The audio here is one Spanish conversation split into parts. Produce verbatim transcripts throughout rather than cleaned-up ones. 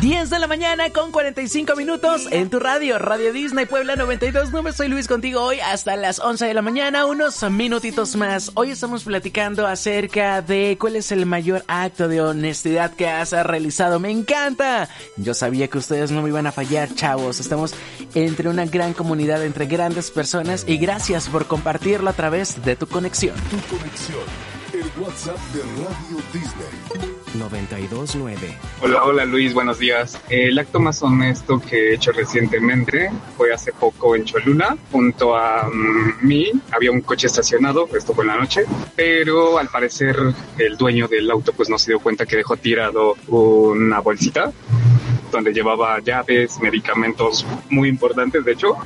diez de la mañana con cuarenta y cinco minutos en tu radio, Radio Disney Puebla noventa y dos punto nueve. Soy Luis contigo hoy hasta las once de la mañana, unos minutitos más. Hoy estamos platicando acerca de cuál es el mayor acto de honestidad que has realizado. ¡Me encanta! Yo sabía que ustedes no me iban a fallar, chavos. Estamos entre una gran comunidad, entre grandes personas, y gracias por compartirlo a través de tu conexión. Tu conexión, el WhatsApp de Radio Disney. noventa y dos punto nueve. Hola, hola Luis, buenos días. El acto más honesto que he hecho recientemente fue hace poco en Cholula. Junto a um, mí había un coche estacionado, esto fue en la noche, pero al parecer el dueño del auto pues no se dio cuenta que dejó tirado una bolsita donde llevaba llaves, medicamentos muy importantes de hecho,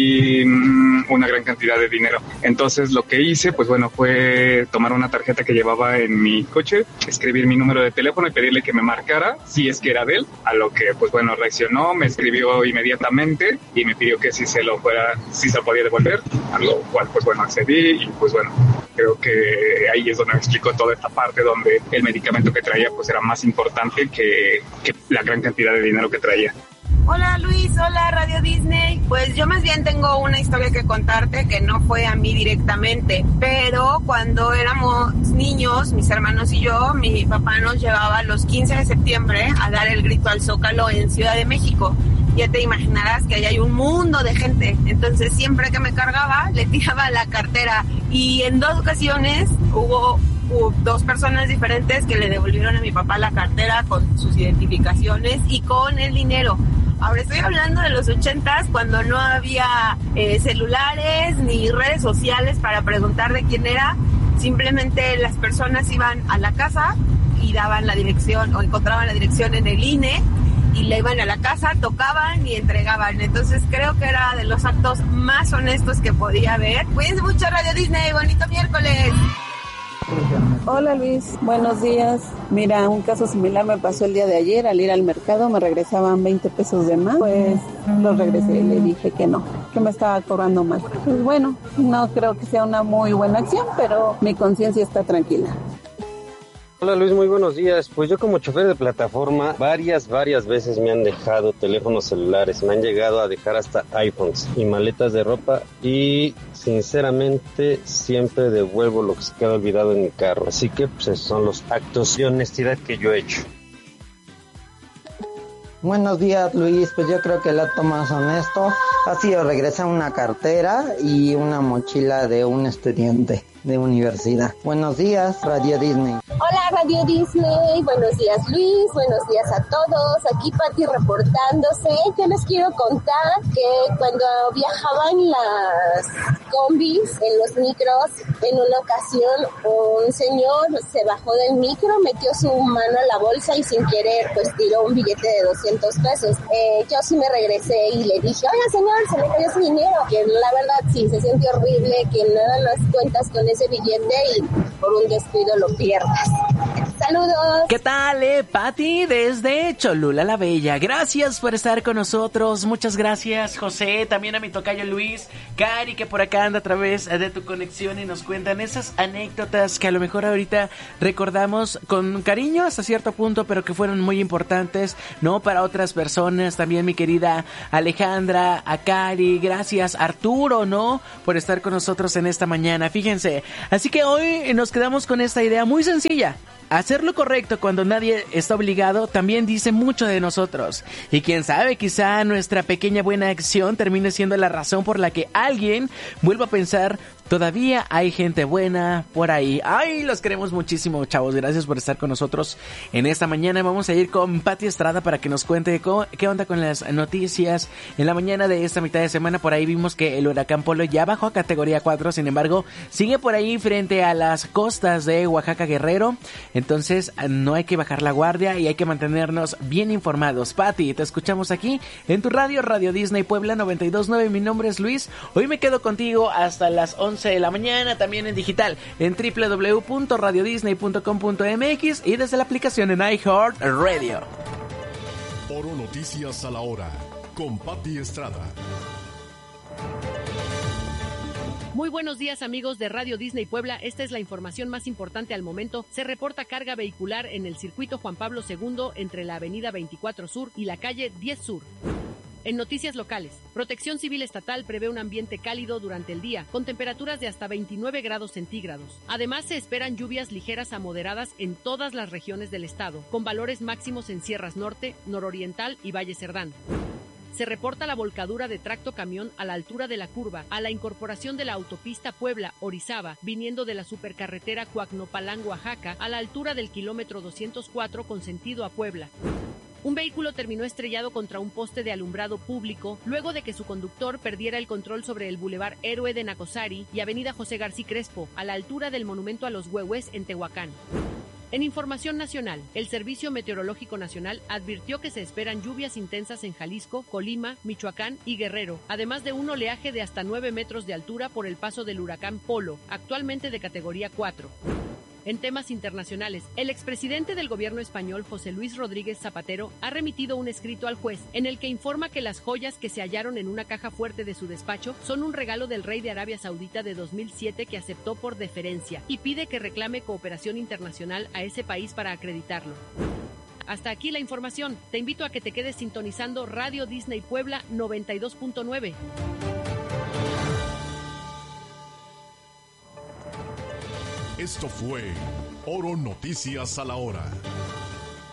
y um, una gran cantidad de dinero. Entonces lo que hice pues bueno fue tomar una tarjeta que llevaba en mi coche, escribir mi número de teléfono y pedirle que me marcara si es que era de él, a lo que pues bueno reaccionó, me escribió inmediatamente y me pidió que si se lo fuera, si se lo podía devolver, a lo cual pues bueno accedí y pues bueno creo que ahí es donde me explicó toda esta parte donde el medicamento que traía pues era más importante que, que la gran cantidad de dinero que traía. Hola Luis, hola Radio Disney. Pues yo más bien tengo una historia que contarte que no fue a mí directamente, pero cuando éramos niños, mis hermanos y yo, mi papá nos llevaba los quince de septiembre a dar el grito al Zócalo en Ciudad de México. Ya te imaginarás que ahí hay un mundo de gente, entonces siempre que me cargaba le tiraba la cartera y en dos ocasiones hubo Hubo dos personas diferentes que le devolvieron a mi papá la cartera con sus identificaciones y con el dinero. Ahora estoy hablando de los ochentas, cuando no había eh, celulares ni redes sociales para preguntar de quién era. Simplemente las personas iban a la casa y daban la dirección o encontraban la dirección en el I N E y le iban a la casa, tocaban y entregaban. Entonces creo que era de los actos más honestos que podía haber. Cuídense mucho, Radio Disney, bonito miércoles. Hola Luis, buenos días. Mira, un caso similar me pasó el día de ayer. Al ir al mercado me regresaban veinte pesos de más, pues los regresé y le dije que no, que me estaba cobrando mal. Pues bueno, no creo que sea una muy buena acción, pero mi conciencia está tranquila. Hola Luis, muy buenos días. Pues yo como chofer de plataforma varias, varias veces me han dejado teléfonos celulares, me han llegado a dejar hasta iPhones y maletas de ropa y sinceramente siempre devuelvo lo que se queda olvidado en mi carro. Así que pues esos son los actos de honestidad que yo he hecho. Buenos días Luis, pues yo creo que el acto más honesto ha sido regresar una cartera y una mochila de un estudiante de universidad. Buenos días, Radio Disney. Hola Radio Disney, buenos días Luis, buenos días a todos, aquí Pati reportándose. Yo les quiero contar que cuando viajaban las combis en los micros, en una ocasión un señor se bajó del micro, metió su mano en la bolsa y sin querer pues tiró un billete de doscientos pesos. Eh, yo sí me regresé y le dije, oiga señor, se le cayó su dinero, que la verdad sí, se siente horrible que nada más cuentas con ese billete y por un descuido lo pierdas. Saludos. ¿Qué tal, eh, Pati? Desde Cholula la Bella. Gracias por estar con nosotros. Muchas gracias, José. También a mi tocayo Luis. Cari, que por acá anda a través de tu conexión y nos cuentan esas anécdotas que a lo mejor ahorita recordamos con cariño hasta cierto punto, pero que fueron muy importantes, ¿no? Para otras personas. También mi querida Alejandra, a Cari. Gracias, Arturo, ¿no? Por estar con nosotros en esta mañana. Fíjense. Así que hoy nos quedamos con esta idea muy sencilla. Hacer lo correcto cuando nadie está obligado también dice mucho de nosotros. Y quién sabe, quizá nuestra pequeña buena acción termine siendo la razón por la que alguien vuelva a pensar, todavía hay gente buena por ahí. Ay, los queremos muchísimo, chavos. Gracias por estar con nosotros en esta mañana. Vamos a ir con Pati Estrada para que nos cuente cómo, qué onda con las noticias en la mañana de esta mitad de semana. Por ahí vimos que el huracán Polo ya bajó a categoría cuatro, sin embargo, sigue por ahí frente a las costas de Oaxaca, Guerrero. Entonces no hay que bajar la guardia y hay que mantenernos bien informados. Pati, te escuchamos aquí en tu radio, Radio Disney Puebla noventa y dos punto nueve. Mi nombre es Luis. Hoy me quedo contigo hasta las once de la mañana, también en digital en doble u doble u doble u punto radio disney punto com punto m x y desde la aplicación en iHeartRadio. Oro Noticias a la hora con Pati Estrada. Muy buenos días, amigos de Radio Disney Puebla. Esta es la información más importante al momento. Se reporta carga vehicular en el circuito Juan Pablo segundo entre la avenida veinticuatro Sur y la calle diez Sur. En noticias locales, Protección Civil Estatal prevé un ambiente cálido durante el día, con temperaturas de hasta veintinueve grados centígrados. Además, se esperan lluvias ligeras a moderadas en todas las regiones del estado, con valores máximos en Sierras Norte, Nororiental y Valle Cerdán. Se reporta la volcadura de tracto camión a la altura de la curva, a la incorporación de la autopista Puebla-Orizaba, viniendo de la supercarretera Coacnopalán, Oaxaca, a la altura del kilómetro doscientos cuatro con sentido a Puebla. Un vehículo terminó estrellado contra un poste de alumbrado público luego de que su conductor perdiera el control sobre el Boulevard Héroe de Nacosari y Avenida José García Crespo, a la altura del Monumento a los Huehues en Tehuacán. En información nacional, el Servicio Meteorológico Nacional advirtió que se esperan lluvias intensas en Jalisco, Colima, Michoacán y Guerrero, además de un oleaje de hasta nueve metros de altura por el paso del huracán Polo, actualmente de categoría cuatro. En temas internacionales, el expresidente del gobierno español, José Luis Rodríguez Zapatero, ha remitido un escrito al juez en el que informa que las joyas que se hallaron en una caja fuerte de su despacho son un regalo del rey de Arabia Saudita de dos mil siete que aceptó por deferencia y pide que reclame cooperación internacional a ese país para acreditarlo. Hasta aquí la información. Te invito a que te quedes sintonizando Radio Disney Puebla noventa y dos punto nueve. Esto fue Oro Noticias a la Hora.